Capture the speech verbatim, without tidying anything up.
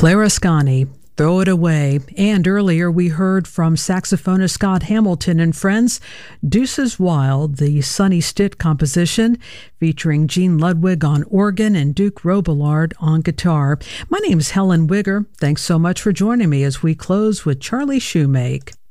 Clara Scani, Throw It Away. And earlier we heard from saxophonist Scott Hamilton and friends, Deuces Wild, the Sonny Stitt composition featuring Gene Ludwig on organ and Duke Robillard on guitar. My name is Helen Wigger. Thanks so much for joining me as we close with Charlie Shoemake.